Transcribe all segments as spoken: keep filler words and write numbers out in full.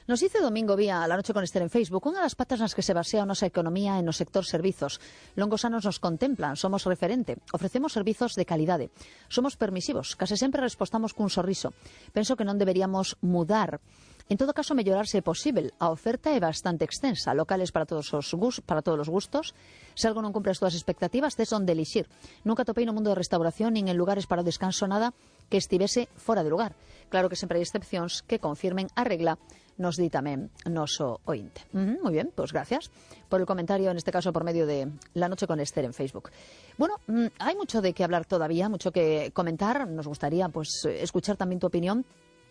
Nos dice Domingo Vía, La Noche con Esther en Facebook, unha das patas nas que se basea a nosa economía é no sector servizos. Longos anos nos contemplan, somos referente, ofrecemos servizos de calidade. Somos permisivos, case sempre respostamos cun sorriso. Penso que non deberíamos mudar. En todo caso, mellorarse é posible. A oferta é bastante extensa, locales para todos os gustos, para todos os gustos. Se algo non cumpre as túas expectativas, tes onde elixir. Nunca topei no mundo de restauración nin en lugares para o descanso nada que estivese fora de lugar. Claro que sempre hai excepcións que confirmen a regla, nos di tamén noso ointe. Uh-huh, moi ben, pois pues gracias por el comentario, en este caso por medio de La Noche con Esther en Facebook. Bueno, mmm, hay mucho de qué hablar todavía, mucho que comentar. Nos gustaría pues escuchar también tu opinión.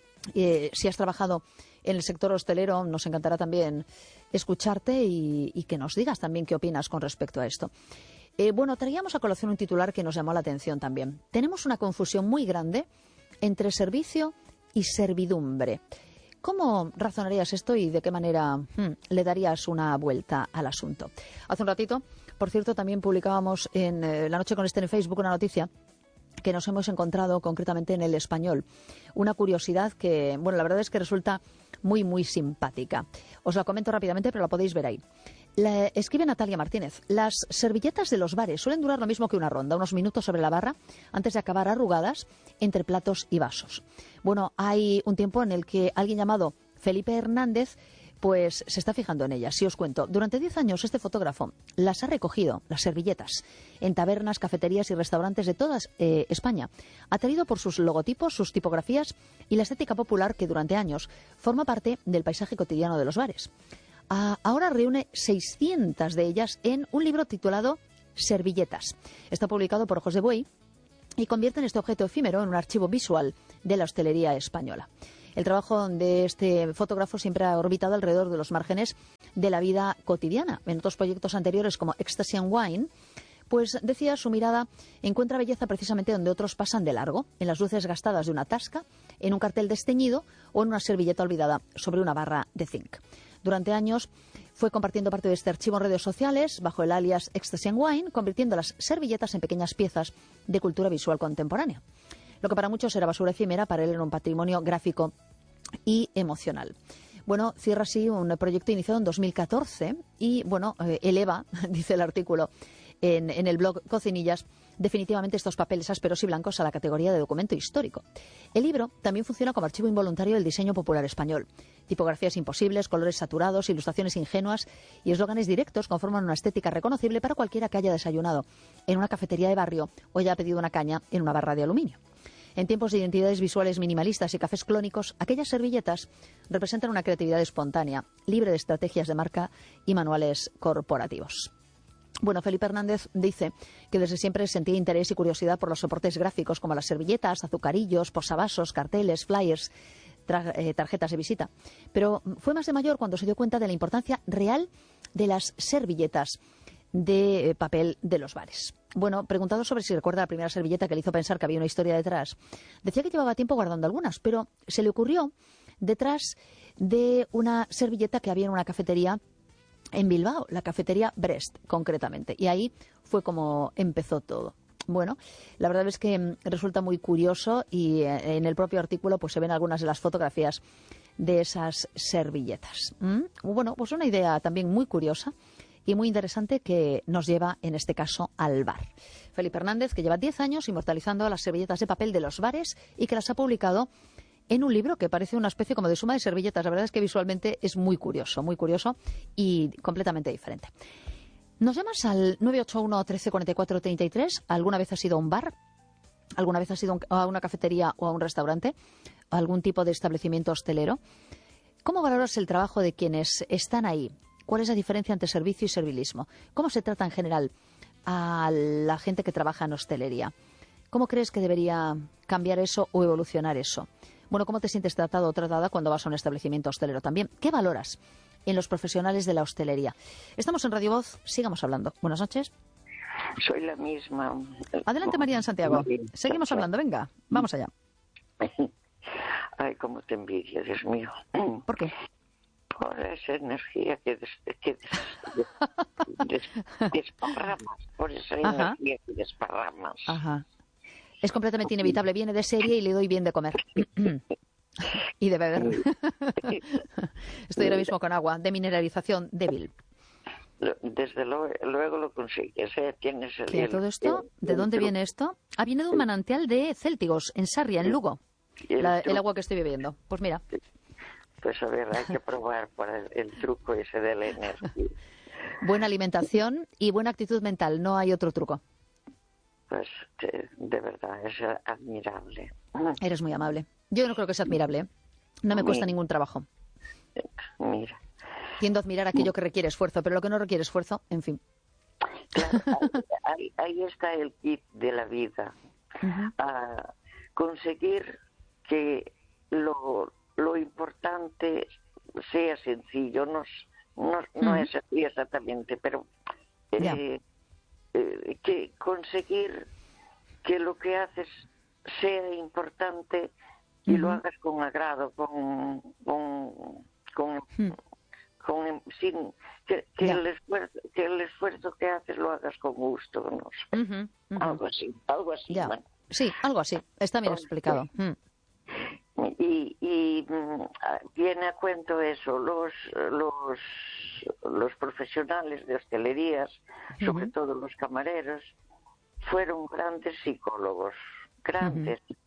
Eh, si has trabajado en el sector hostelero, nos encantará también escucharte y, y que nos digas también qué opinas con respecto a esto. Eh, bueno, traíamos a colación un titular que nos llamó la atención también. Tenemos una confusión muy grande entre servicio y servidumbre. ¿Cómo razonarías esto y de qué manera hmm, le darías una vuelta al asunto? Hace un ratito, por cierto, también publicábamos en eh, La Noche con Esther en Facebook una noticia que nos hemos encontrado concretamente en El Español. Una curiosidad que, bueno, la verdad es que resulta muy, muy simpática. Os la comento rápidamente, pero la podéis ver ahí. La, escribe Natalia Martínez. Las servilletas de los bares suelen durar lo mismo que una ronda, unos minutos sobre la barra, antes de acabar arrugadas entre platos y vasos. Bueno, hay un tiempo en el que alguien llamado Felipe Hernández pues se está fijando en ellas. Si os cuento, durante diez años este fotógrafo las ha recogido, las servilletas, en tabernas, cafeterías y restaurantes de toda eh, España. Ha traído por sus logotipos, sus tipografías y la estética popular que durante años forma parte del paisaje cotidiano de los bares. Ah, ahora reúne seiscientas de ellas en un libro titulado Servilletas. Está publicado por Ojos de Buey y convierte en este objeto efímero en un archivo visual de la hostelería española. El trabajo de este fotógrafo siempre ha orbitado alrededor de los márgenes de la vida cotidiana. En otros proyectos anteriores como Ecstasy and Wine, pues decía, su mirada encuentra belleza precisamente donde otros pasan de largo, en las luces gastadas de una tasca, en un cartel desteñido o en una servilleta olvidada sobre una barra de zinc. Durante años fue compartiendo parte de este archivo en redes sociales bajo el alias Ecstasy and Wine, convirtiendo las servilletas en pequeñas piezas de cultura visual contemporánea. Lo que para muchos era basura efímera, para él era un patrimonio gráfico y emocional. Bueno, cierra así un proyecto iniciado en dos mil catorce y, bueno, eh, eleva, dice el artículo en, en el blog Cocinillas, definitivamente estos papeles ásperos y blancos a la categoría de documento histórico. El libro también funciona como archivo involuntario del diseño popular español. Tipografías imposibles, colores saturados, ilustraciones ingenuas y eslóganes directos conforman una estética reconocible para cualquiera que haya desayunado en una cafetería de barrio o haya pedido una caña en una barra de aluminio. En tiempos de identidades visuales minimalistas y cafés clónicos, aquellas servilletas representan una creatividad espontánea, libre de estrategias de marca y manuales corporativos. Bueno, Felipe Hernández dice que desde siempre sentía interés y curiosidad por los soportes gráficos como las servilletas, azucarillos, posavasos, carteles, flyers, tra- eh, tarjetas de visita. Pero fue más de mayor cuando se dio cuenta de la importancia real de las servilletas de papel de los bares. Bueno, preguntado sobre si recuerda la primera servilleta que le hizo pensar que había una historia detrás, decía que llevaba tiempo guardando algunas, pero se le ocurrió detrás de una servilleta que había en una cafetería en Bilbao, la cafetería Brest, concretamente. Y ahí fue como empezó todo. Bueno, la verdad es que resulta muy curioso y en el propio artículo pues se ven algunas de las fotografías de esas servilletas. ¿Mm? Bueno, pues una idea también muy curiosa y muy interesante que nos lleva, en este caso, al bar. Felipe Hernández, que lleva diez años inmortalizando las servilletas de papel de los bares y que las ha publicado en un libro que parece una especie como de suma de servilletas. La verdad es que visualmente es muy curioso, muy curioso y completamente diferente. Nos llamas al nueve ocho uno, trece, cuarenta y cuatro, treinta y tres. ¿Alguna vez has ido a un bar? ¿Alguna vez has ido a una cafetería o a un restaurante? ¿A algún tipo de establecimiento hostelero? ¿Cómo valoras el trabajo de quienes están ahí? ¿Cuál es la diferencia entre servicio y servilismo? ¿Cómo se trata en general a la gente que trabaja en hostelería? ¿Cómo crees que debería cambiar eso o evolucionar eso? Bueno, ¿cómo te sientes tratado o tratada cuando vas a un establecimiento hostelero también? ¿Qué valoras en los profesionales de la hostelería? Estamos en Radio Voz, sigamos hablando. Buenas noches. Soy la misma. Adelante, María en Santiago. Seguimos hablando, venga, vamos allá. Ay, cómo te envidio, Dios mío. ¿Por qué? Por esa energía que, des, que des, des, des, desparramas, por esa Ajá. energía que desparramas. Ajá. Es completamente inevitable, viene de serie y le doy bien de comer. Y de beber. Estoy ahora mismo con agua de mineralización débil. Desde lo, luego lo consigues, ¿eh? Tienes el, ¿Qué, el, todo esto? el, ¿De el dónde truco, viene esto? Ah, viene de un manantial de Céltigos, en Sarria, en Lugo. el, La, el truco, agua que estoy bebiendo. Pues mira. Pues a ver, hay que probar para el, el truco ese de la energía. Buena alimentación y buena actitud mental, no hay otro truco. Pues de, de verdad, es admirable. Eres muy amable. Yo no creo que sea admirable, ¿eh? No me cuesta Mira, ningún trabajo. mira. Tiendo a admirar aquello que requiere esfuerzo, pero lo que no requiere esfuerzo, en fin. Claro, ahí, ahí, ahí está el kit de la vida. Uh-huh. A conseguir que lo, lo importante sea sencillo. No, no, no Uh-huh. es así exactamente, pero eh, Ya. eh, que conseguir que lo que haces sea importante y lo Uh-huh. hagas con agrado, con, con, con Uh-huh. con sin que, que Ya. el esfuerzo que el esfuerzo que haces lo hagas con gusto, no sé, Uh-huh. Uh-huh. algo así, algo así, Ya. bueno. Sí, algo así. Está bien explicado. Mm. Y, y mm, viene a cuento eso, los los los profesionales de hostelerías, sobre Uh-huh. todo los camareros, fueron grandes psicólogos, grandes. Uh-huh.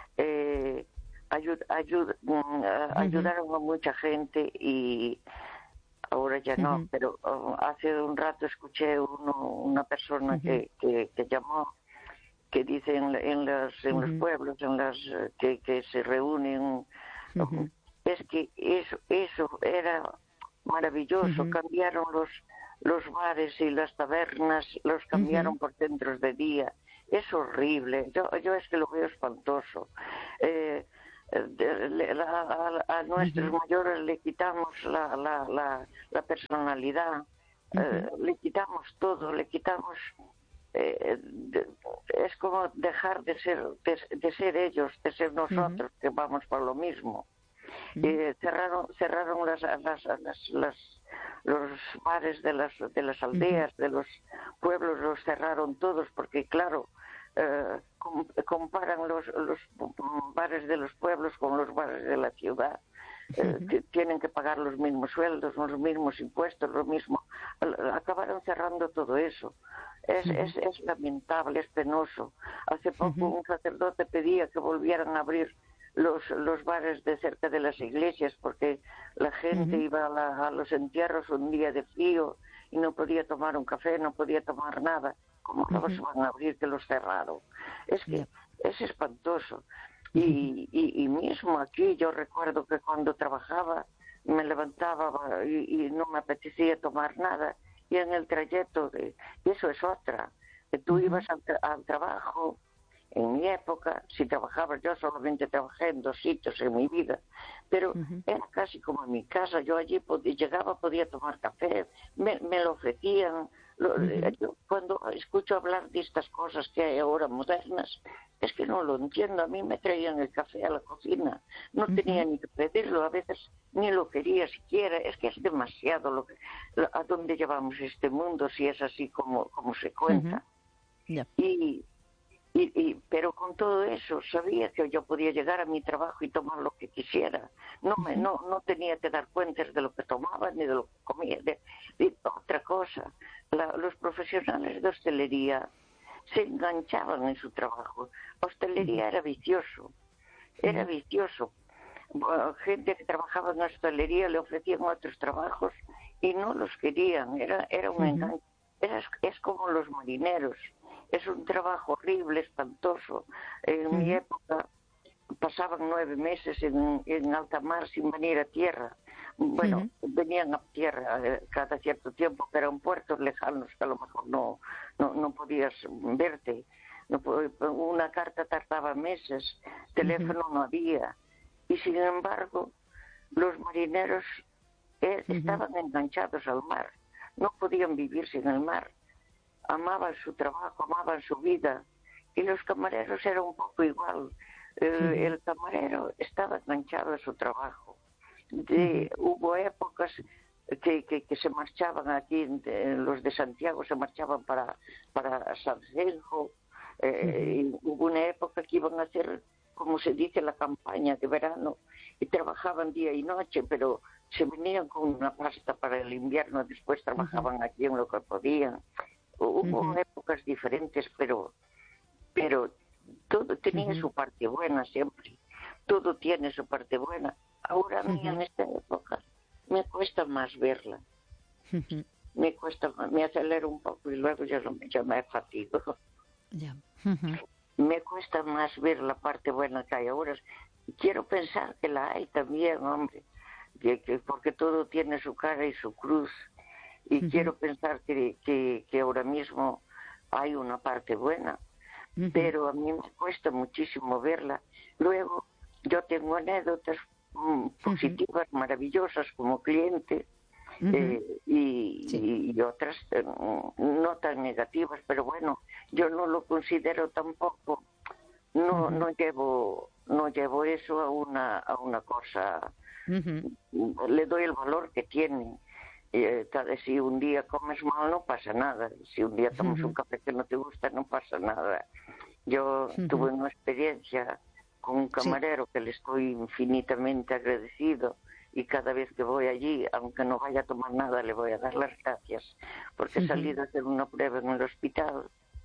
Eh, ayud, ayud, mm, Uh-huh. ayudaron a mucha gente y ahora ya no, Uh-huh. pero uh, hace un rato escuché uno, una persona Uh-huh. que, que, que llamó, que dice en, en, las, en Uh-huh. los pueblos en las eh, que, que se reúnen, Uh-huh. es que eso, eso era maravilloso. Uh-huh. Cambiaron los, los bares y las tabernas, los cambiaron Uh-huh. por centros de día. Es horrible, yo, yo es que lo veo espantoso. Eh, de- le- la- a, a nuestros Uh-huh. mayores le quitamos la, la, la, la personalidad, eh, Uh-huh. le quitamos todo, le quitamos... eh, de- es como dejar de ser de, de ser ellos, de ser nosotros, que vamos por lo mismo. Uh-huh. Eh, cerraron cerraron las, las, las, las- los bares de las de las aldeas, de los pueblos, los cerraron todos porque claro, eh, com- comparan los los bares de los pueblos con los bares de la ciudad. Eh, Uh-huh. que tienen que pagar los mismos sueldos, los mismos impuestos, lo mismo. Acabaron cerrando todo eso. Es, Uh-huh. es, es lamentable, es penoso. Hace poco Uh-huh. un sacerdote pedía que volvieran a abrir los, los bares de cerca de las iglesias porque la gente Uh-huh. iba a, la- a los entierros un día de frío y no podía tomar un café, no podía tomar nada. ¿Cómo los Uh-huh. van a abrir que los cerraron? Es que Ya. es espantoso. Uh-huh. Y, y, y mismo aquí yo recuerdo que cuando trabajaba me levantaba y, y no me apetecía tomar nada y en el trayecto de y eso es otra que tú Uh-huh. ibas al, tra- al trabajo. En mi época, si trabajaba, yo solamente trabajé en dos sitios en mi vida, pero Uh-huh. era casi como en mi casa. Yo allí podía, llegaba, podía tomar café, me, me lo ofrecían. Lo, Uh-huh. yo cuando escucho hablar de estas cosas que hay ahora modernas, es que no lo entiendo. A mí me traían el café a la cocina, no tenía Uh-huh. ni que pedirlo, a veces ni lo quería siquiera. Es que es demasiado lo que, lo- a dónde llevamos este mundo si es así como, como se cuenta. Uh-huh. Ya. Y y, y, pero con todo eso sabía que yo podía llegar a mi trabajo y tomar lo que quisiera. No me, Uh-huh. no, no tenía que dar cuentas de lo que tomaba ni de lo que comía. De, de otra cosa, la, los profesionales de hostelería se enganchaban en su trabajo. La hostelería era vicioso, era Uh-huh. vicioso. Bueno, gente que trabajaba en la hostelería le ofrecían otros trabajos y no los querían. Era, era un Uh-huh. enganche. Era, es como los marineros. Es un trabajo horrible, espantoso. En mi Uh-huh. época pasaban nueve meses en, en alta mar sin venir a tierra. Bueno, Uh-huh. venían a tierra eh, cada cierto tiempo, pero en puertos lejanos que a lo mejor no, no, no podías verte. No, una carta tardaba meses, teléfono no había. Y sin embargo, los marineros eh, Uh-huh. estaban enganchados al mar. No podían vivir sin el mar. Amaban su trabajo, amaban su vida. Y los camareros eran un poco igual. Eh, Uh-huh. el camarero estaba enganchado a su trabajo. De, uh-huh. Hubo épocas que, que, que se marchaban aquí, de, los de Santiago se marchaban para, para Sanjenjo. Eh, uh-huh. Y hubo una época que iban a hacer como se dice, la campaña de verano y trabajaban día y noche, pero se venían con una pasta para el invierno, después trabajaban uh-huh. aquí en lo que podían. Hubo uh-huh. épocas diferentes, pero, pero todo tenía uh-huh. su parte buena siempre. Todo tiene su parte buena. Ahora a mí uh-huh. en esta época me cuesta más verla. Uh-huh. Me cuesta, me acelero un poco y luego ya, lo, ya me fatigo. Yeah. Uh-huh. Me cuesta más ver la parte buena que hay ahora. Quiero pensar que la hay también, hombre, que, que porque todo tiene su cara y su cruz. Y uh-huh. quiero pensar que, que, que ahora mismo hay una parte buena, uh-huh. pero a mí me cuesta muchísimo verla. Luego, yo tengo anécdotas mm, positivas, uh-huh. maravillosas como cliente, uh-huh. eh, y, sí. y otras eh, no tan negativas, pero bueno, yo no lo considero tampoco, no uh-huh. no llevo no llevo eso a una a una cosa, uh-huh. le doy el valor que tiene. Eh, si un día comes mal no pasa nada, si un día tomas uh-huh. un café que no te gusta no pasa nada. Yo uh-huh. tuve una experiencia con un camarero sí. que le estoy infinitamente agradecido, y cada vez que voy allí, aunque no vaya a tomar nada, le voy a dar las gracias, porque uh-huh. he salido a hacer una prueba en el hospital.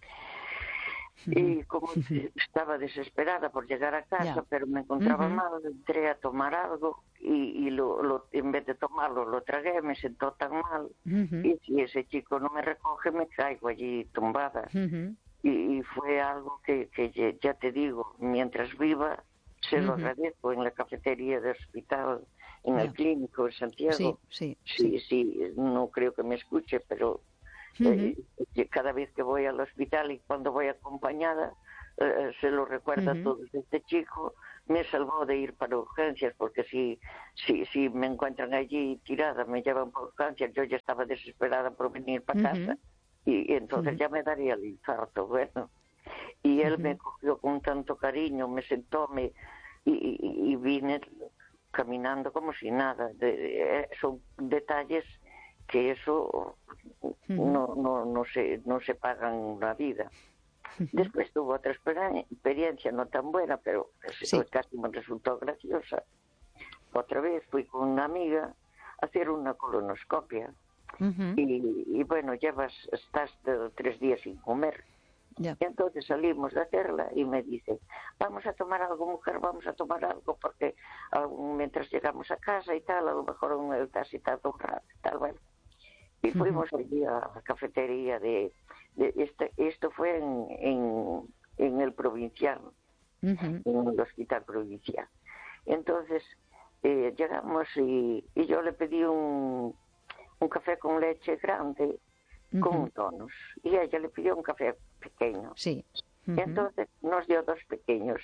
Uh-huh. Y como estaba desesperada por llegar a casa, yeah. pero me encontraba uh-huh. mal, entré a tomar algo y, y lo, lo, en vez de tomarlo lo tragué, me sentó tan mal. Uh-huh. Y si ese chico no me recoge, me caigo allí tumbada. Uh-huh. Y, y fue algo que, que ya te digo, mientras viva, se uh-huh. lo agradezco en la cafetería del hospital, en yeah. el clínico en Santiago. Sí, sí, sí, sí, sí, no creo que me escuche, pero uh-huh. eh, cada vez que voy al hospital y cuando voy acompañada, eh, se lo recuerda uh-huh. a todos. Este chico me salvó de ir para urgencias, porque si, si, si me encuentran allí tirada, me llevan por urgencias, yo ya estaba desesperada por venir para uh-huh. casa, y, y entonces uh-huh. ya me daría el infarto, bueno. Y él uh-huh. me cogió con tanto cariño, me sentó, me y, y, y vine caminando como si nada. De, de, son detalles que eso uh-huh. no no no se no se pagan una vida. Uh-huh. Después tuve otra experiencia no tan buena, pero sí. casi me resultó graciosa. Otra vez fui con una amiga a hacer una colonoscopia uh-huh. y, y bueno, llevas estás de, tres días sin comer. Yeah. Y entonces salimos de hacerla y me dice, vamos a tomar algo, mujer, vamos a tomar algo, porque uh, mientras llegamos a casa y tal, a lo mejor un el taxi tarda un rato y tal, bueno. Y uh-huh. fuimos allí a la cafetería de, de este, esto fue en, en, en el provincial, uh-huh. en el hospital provincial. Entonces eh, llegamos y, y yo le pedí un, un café con leche grande, uh-huh. con un tonus, y ella le pidió un café pequeño. Sí. Uh-huh. Entonces nos dio dos pequeños.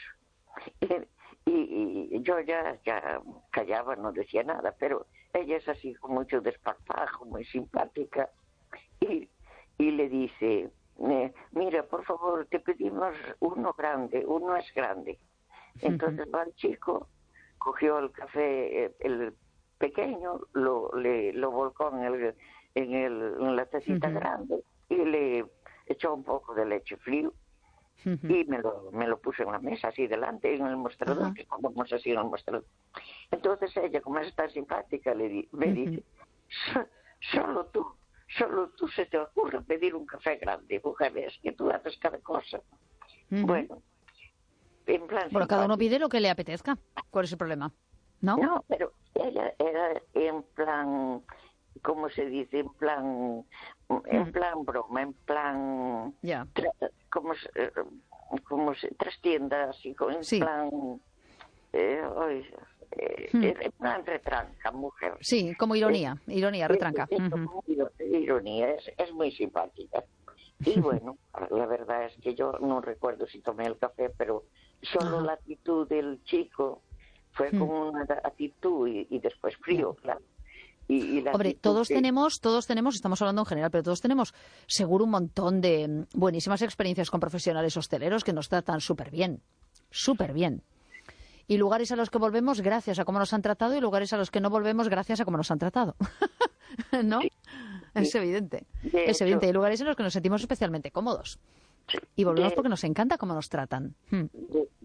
Y, y, y yo ya, ya callaba, no decía nada, pero ella es así con mucho desparpajo, muy simpática. Y, y le dice, eh, mira, por favor, te pedimos uno grande, uno es grande. Entonces uh-huh. va el chico, cogió el café, el pequeño, lo, le, lo volcó en, el, en, el, en la tacita uh-huh. grande y le echó un poco de leche frío. Uh-huh. Y me lo, me lo puse en la mesa, así delante, en el mostrador, uh-huh. que estábamos así en el mostrador. Entonces ella, como es tan simpática, le di, me uh-huh. dice, solo tú, solo tú se te ocurre pedir un café grande, mujer, es que tú haces cada cosa. Uh-huh. Bueno, en plan Bueno, cada uno pide lo que le apetezca. ¿Cuál es el problema? ¿No? No, pero ella era en plan, ¿cómo se dice? En plan, en plan broma, en plan... Ya. Tra- como se, como se trastienda así, en sí. plan... Eh, oye, eh, hmm. en plan retranca, mujer. Sí, como ironía, eh, ironía, retranca. Es, es uh-huh. ironía, es, es muy simpática. Y bueno, la verdad es que yo no recuerdo si tomé el café, pero solo uh-huh. la actitud del chico fue hmm. como una actitud y, y después frío, yeah. claro. Y, y Hombre, todos que... tenemos, todos tenemos, estamos hablando en general, pero todos tenemos seguro un montón de buenísimas experiencias con profesionales hosteleros que nos tratan súper bien, súper bien. Y lugares a los que volvemos gracias a cómo nos han tratado y lugares a los que no volvemos gracias a cómo nos han tratado. ¿No? Sí. Es evidente. De es hecho, evidente. Hay lugares en los que nos sentimos especialmente cómodos. Y volvemos de, porque nos encanta cómo nos tratan. Hmm. De,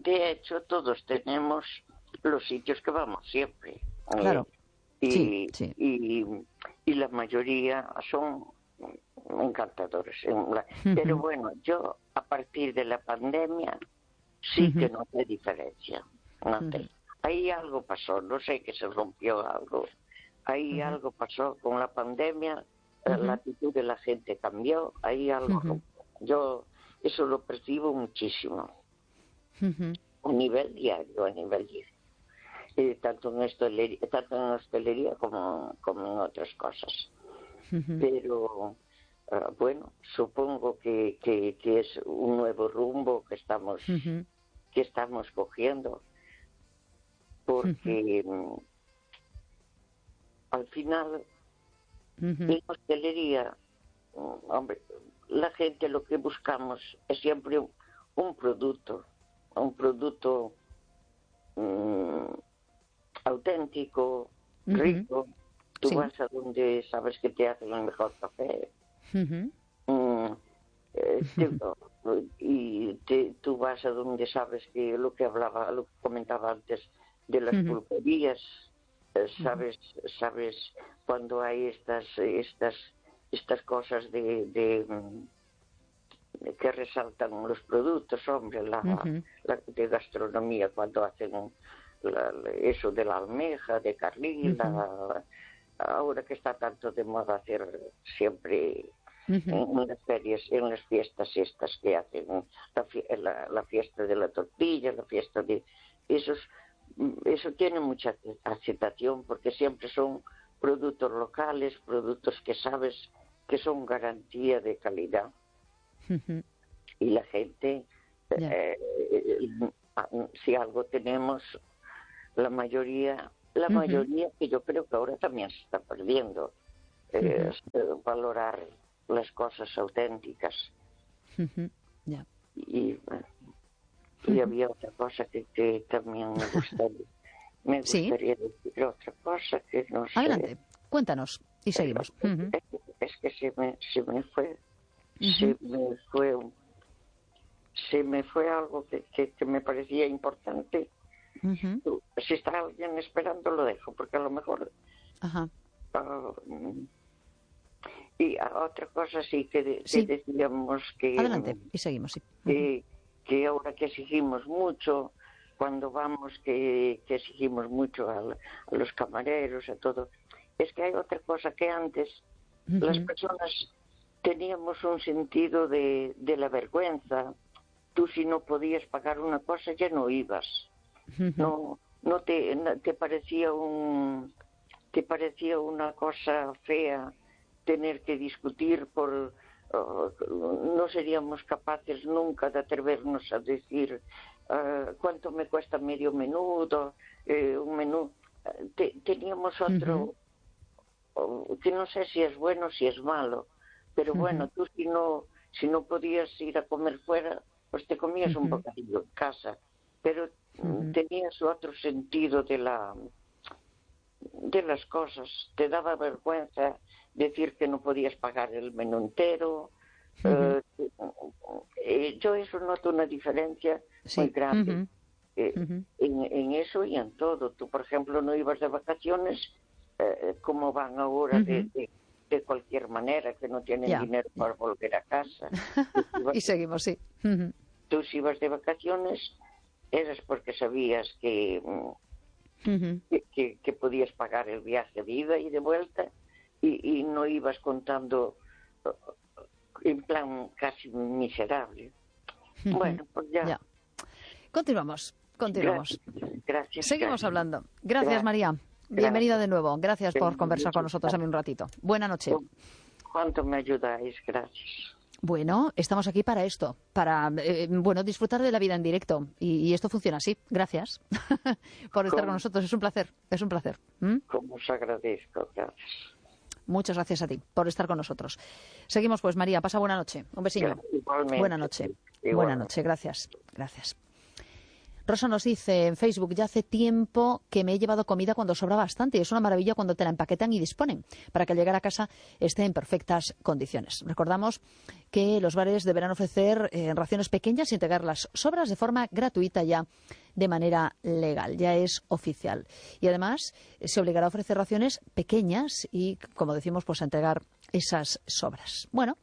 de hecho, todos tenemos los sitios que vamos siempre. Claro. Eh, y, sí, sí. Y, y la mayoría son encantadores. Uh-huh. Pero bueno, yo a partir de la pandemia sí uh-huh. que noté diferencia. Noté. Uh-huh. Ahí algo pasó, no sé, que se rompió algo. Ahí uh-huh. algo pasó con la pandemia, uh-huh. la actitud de la gente cambió, ahí algo. Uh-huh. Yo eso lo percibo muchísimo. Uh-huh. A nivel diario, a nivel diario. Eh, tanto, en hostelería, tanto en hostelería como, como en otras cosas. Uh-huh. Pero, uh, bueno, supongo que, que, que es un nuevo rumbo que estamos, uh-huh. que estamos cogiendo. Porque uh-huh. al final, uh-huh. en hostelería, hombre, la gente lo que buscamos es siempre un, un producto, un producto um, auténtico, uh-huh. rico. Tú sí. vas a donde sabes que te hacen el mejor café. Uh-huh. Um, eh, te, uh-huh. y te, tú vas a donde sabes que lo que hablaba, lo que comentaba antes de las uh-huh. pulperías, eh, sabes, uh-huh. sabes cuando hay estas, estas, estas cosas de, de, de que resaltan los productos, hombre, la, uh-huh. la de gastronomía cuando hacen la, eso de la almeja, de carlila. Uh-huh. Ahora que está tanto de moda hacer siempre uh-huh. en las ferias, en las fiestas estas que hacen, la, la, la fiesta de la tortilla, la fiesta de esos, eso tiene mucha aceptación porque siempre son productos locales, productos que sabes que son garantía de calidad. Uh-huh. Y la gente, yeah. eh, eh, si algo tenemos, la mayoría... La uh-huh. mayoría, que yo creo que ahora también se está perdiendo, eh, uh-huh. valorar las cosas auténticas. Uh-huh. Yeah. Y, bueno, y uh-huh. había otra cosa que, que también me gustaría, me gustaría ¿Sí? decir, otra cosa que no sé. Adelante, cuéntanos y seguimos. Uh-huh. Es, es que se me, se me fue, uh-huh. se me fue, se me fue algo que, que, que me parecía importante. Uh-huh. Si está alguien esperando lo dejo porque a lo mejor uh-huh. uh, y otra cosa sí que, de, sí. que decíamos que adelante y seguimos sí. uh-huh. que, que ahora que exigimos mucho cuando vamos que, que exigimos mucho a, a los camareros, a todo, es que hay otra cosa que antes uh-huh. las personas teníamos un sentido de, de la vergüenza. Tú si no podías pagar una cosa ya no ibas. Uh-huh. No, no te, no, te parecía un, te parecía una cosa fea tener que discutir por, uh, no seríamos capaces nunca de atrevernos a decir uh, cuánto me cuesta medio menudo, eh, un menú. Te, teníamos otro, uh-huh. uh, que no sé si es bueno o si es malo, pero uh-huh. bueno, tú si no, si no podías ir a comer fuera, pues te comías uh-huh. un bocadillo en casa, pero Uh-huh. tenías otro sentido de la de las cosas, te daba vergüenza decir que no podías pagar el menú entero. Uh-huh. uh, eh, yo eso noto una diferencia sí. muy grande uh-huh. Eh, uh-huh. en, en eso y en todo. Tú por ejemplo no ibas de vacaciones eh, como van ahora uh-huh. de, de, de cualquier manera, que no tienen yeah. dinero yeah. para volver a casa. Y seguimos, sí. Uh-huh. Tú si ibas de vacaciones eras porque sabías que, uh-huh. que, que, que podías pagar el viaje de ida y de vuelta y, y no ibas contando en plan casi miserable. Uh-huh. Bueno, pues ya. ya. Continuamos, continuamos. Gracias. gracias Seguimos gracias. hablando. Gracias, gracias. María. Bienvenida gracias. de nuevo. Gracias por conversar con nosotros a mí un ratito. Buena noche. ¿Cuánto me ayudáis? Gracias. Bueno, estamos aquí para esto, para eh, bueno disfrutar de la vida en directo y, y esto funciona así. Gracias por estar con nosotros, es un placer, es un placer. ¿Mm? Como os agradezco, gracias. Muchas gracias a ti por estar con nosotros. Seguimos pues, María, pasa buena noche, un besillo. Igualmente. Buena noche, Igualmente. buena noche, gracias, gracias. Rosa nos dice en Facebook, ya hace tiempo que me he llevado comida cuando sobra bastante y es una maravilla cuando te la empaquetan y disponen para que al llegar a casa esté en perfectas condiciones. Recordamos que los bares deberán ofrecer eh, raciones pequeñas y entregar las sobras de forma gratuita ya de manera legal, ya es oficial. Y además eh, se obligará a ofrecer raciones pequeñas y, como decimos, pues a entregar esas sobras. Bueno,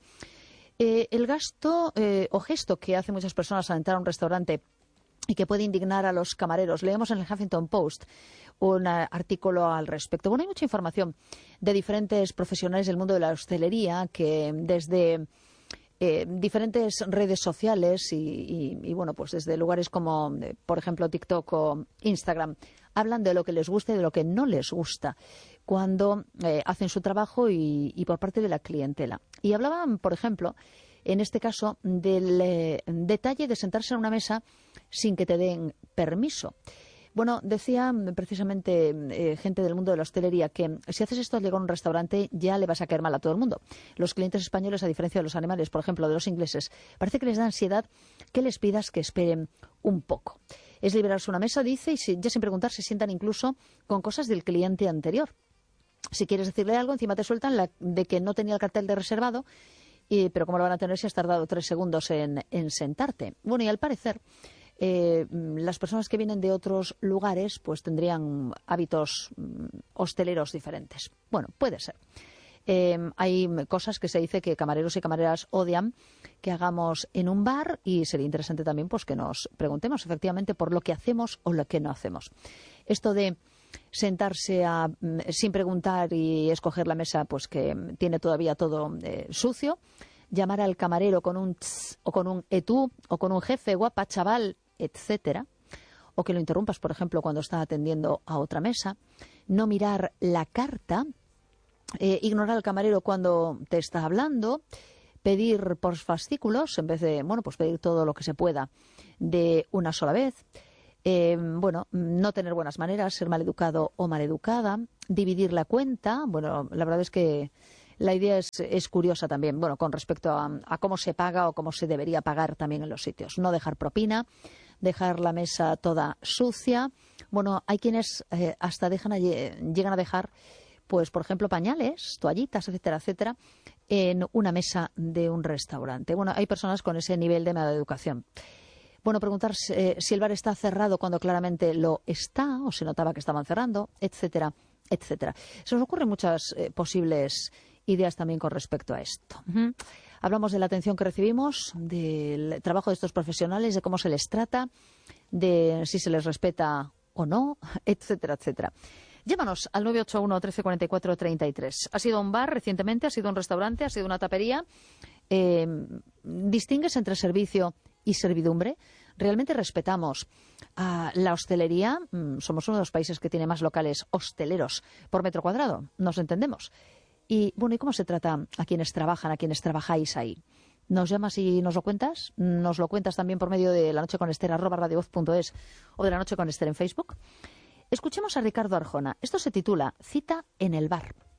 eh, el gasto eh, o gesto que hacen muchas personas al entrar a un restaurante y que puede indignar a los camareros. Leemos en el Huffington Post un uh, artículo al respecto. Bueno, hay mucha información de diferentes profesionales del mundo de la hostelería que desde eh, diferentes redes sociales y, y, y, bueno, pues desde lugares como, eh, por ejemplo, TikTok o Instagram, hablan de lo que les gusta y de lo que no les gusta cuando eh, hacen su trabajo y, y por parte de la clientela. Y hablaban, por ejemplo, en este caso, del eh, detalle de sentarse en una mesa sin que te den permiso. Bueno, decía precisamente eh, gente del mundo de la hostelería que si haces esto al llegar a un restaurante ya le vas a caer mal a todo el mundo. Los clientes españoles, a diferencia de los animales, por ejemplo, de los ingleses, parece que les da ansiedad que les pidas que esperen un poco. Es liberarse una mesa, dice, y si, ya sin preguntar se sientan incluso con cosas del cliente anterior. Si quieres decirle algo, encima te sueltan la de que no tenía el cartel de reservado. Y, pero ¿cómo lo van a tener si has tardado tres segundos en, en sentarte? Bueno, y al parecer, eh, las personas que vienen de otros lugares pues tendrían hábitos mm, hosteleros diferentes. Bueno, puede ser. Eh, hay cosas que se dice que camareros y camareras odian que hagamos en un bar y sería interesante también pues que nos preguntemos efectivamente por lo que hacemos o lo que no hacemos. Esto de sentarse a, sin preguntar y escoger la mesa pues que tiene todavía todo eh, sucio, llamar al camarero con un tss, o con un etú o con un jefe, guapa, chaval, etcétera, o que lo interrumpas, por ejemplo, cuando está atendiendo a otra mesa, no mirar la carta, eh, ignorar al camarero cuando te está hablando, pedir por fascículos en vez de, bueno, pues pedir todo lo que se pueda de una sola vez. Eh, bueno, no tener buenas maneras, ser maleducado o maleducada, dividir la cuenta. Bueno, la verdad es que la idea es, es curiosa también, bueno, con respecto a, a cómo se paga o cómo se debería pagar también en los sitios. No dejar propina, dejar la mesa toda sucia. Bueno, hay quienes eh, hasta dejan a, llegan a dejar, pues, por ejemplo, pañales, toallitas, etcétera, etcétera, en una mesa de un restaurante. Bueno, hay personas con ese nivel de maleducación. Bueno, preguntarse eh, si el bar está cerrado cuando claramente lo está, o se notaba que estaban cerrando, etcétera, etcétera. Se nos ocurren muchas eh, posibles ideas también con respecto a esto. Uh-huh. Hablamos de la atención que recibimos, del trabajo de estos profesionales, de cómo se les trata, de si se les respeta o no, etcétera, etcétera. Llámanos al nueve ocho uno, trece cuarenta y cuatro, treinta y tres. ¿Ha sido un bar recientemente? ¿Ha sido un restaurante? ¿Ha sido una tapería? Eh, ¿Distingues entre servicio y servidumbre? ¿Realmente respetamos a la hostelería? Somos uno de los países que tiene más locales hosteleros por metro cuadrado, nos entendemos. Y bueno, ¿y cómo se trata a quienes trabajan, a quienes trabajáis ahí? ¿Nos llamas y nos lo cuentas? ¿Nos lo cuentas también por medio de La Noche con Ester, arroba radiovoz punto es o de La Noche con Ester en Facebook? Escuchemos a Ricardo Arjona. Esto se titula Cita en el bar.